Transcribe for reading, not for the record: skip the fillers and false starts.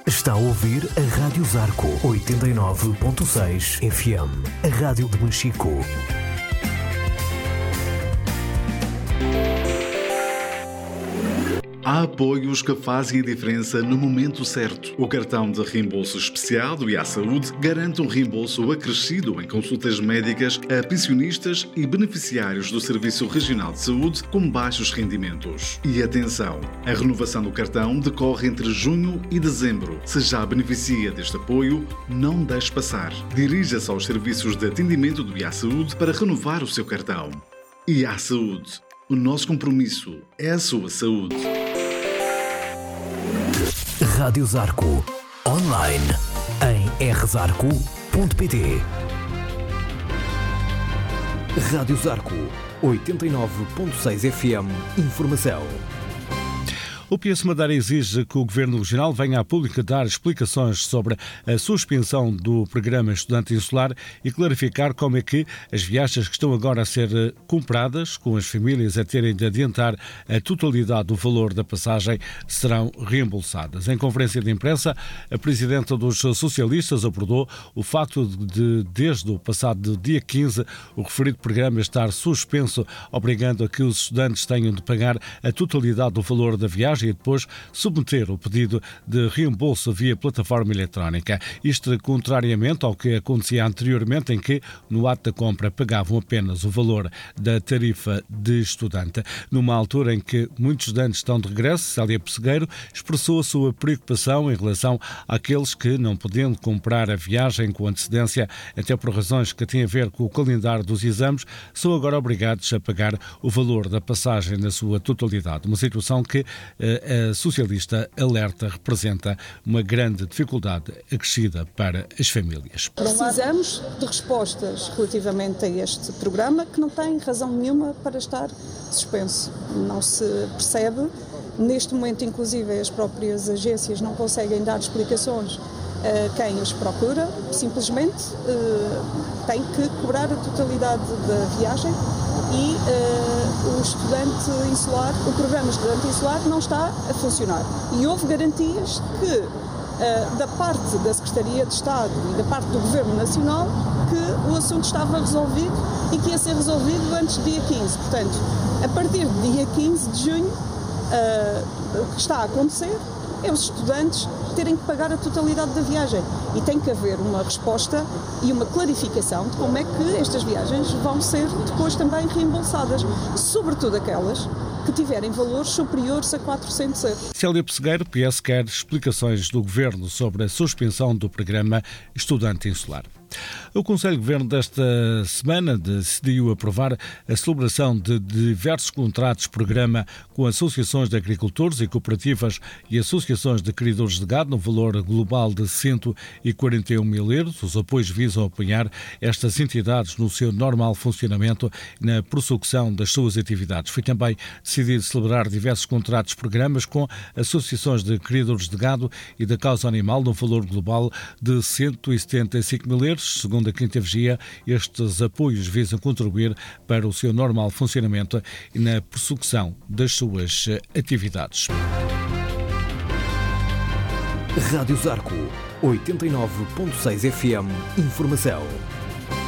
Está a ouvir a Rádio Zarco 89.6 FM, a rádio de Machico. Há apoios que fazem a diferença no momento certo. O cartão de reembolso especial do IA-Saúde garante um reembolso acrescido em consultas médicas a pensionistas e beneficiários do Serviço Regional de Saúde com baixos rendimentos. E atenção, a renovação do cartão decorre entre junho e dezembro. Se já beneficia deste apoio, não deixe passar. Dirija-se aos serviços de atendimento do IA-Saúde para renovar o seu cartão. IA-Saúde. O nosso compromisso é a sua saúde. Rádio Zarco. Online em rzarco.pt. Rádio Zarco 89.6 FM. Informação. O PS Madeira exige que o Governo Regional venha à público dar explicações sobre a suspensão do programa Estudante Insular e clarificar como é que as viagens que estão agora a ser compradas, com as famílias a terem de adiantar a totalidade do valor da passagem, serão reembolsadas. Em conferência de imprensa, a Presidenta dos Socialistas abordou o facto de, desde o passado dia 15, o referido programa estar suspenso, obrigando a que os estudantes tenham de pagar a totalidade do valor da viagem e depois submeter o pedido de reembolso via plataforma eletrónica. Isto contrariamente ao que acontecia anteriormente, em que no ato da compra pagavam apenas o valor da tarifa de estudante. Numa altura em que muitos estudantes estão de regresso, Célia Pessegueiro expressou a sua preocupação em relação àqueles que, não podendo comprar a viagem com antecedência, até por razões que têm a ver com o calendário dos exames, são agora obrigados a pagar o valor da passagem na sua totalidade. Uma situação que a socialista alerta representa uma grande dificuldade acrescida para as famílias. Precisamos de respostas relativamente a este programa que não tem razão nenhuma para estar suspenso. Não se percebe. Neste momento, inclusive, as próprias agências não conseguem dar explicações a quem os procura. Simplesmente tem que cobrar a totalidade da viagem e o estudante insular, o programa Estudante Insular não está a funcionar. E houve garantias que, da parte da Secretaria de Estado e da parte do Governo Nacional, que o assunto estava resolvido e que ia ser resolvido antes do dia 15. Portanto, a partir do dia 15 de junho, o que está a acontecer é os estudantes terem que pagar a totalidade da viagem. E tem que haver uma resposta e uma clarificação de como é que estas viagens vão ser depois também reembolsadas, sobretudo aquelas que tiverem valores superiores a 400 euros. Célia Pessegueiro, PS, quer explicações do Governo sobre a suspensão do programa Estudante Insular. O Conselho de Governo desta semana decidiu aprovar a celebração de diversos contratos-programa com associações de agricultores e cooperativas e associações de criadores de gado no valor global de 141 mil euros. Os apoios visam apoiar estas entidades no seu normal funcionamento e na prossecução das suas atividades. Foi também decidido celebrar diversos contratos-programas com associações de criadores de gado e da causa animal no valor global de 175 mil euros. Segundo a Quinta Vigia, estes apoios visam contribuir para o seu normal funcionamento e na prossecução das suas atividades. Rádio Zarco 89.6 FM. Informação.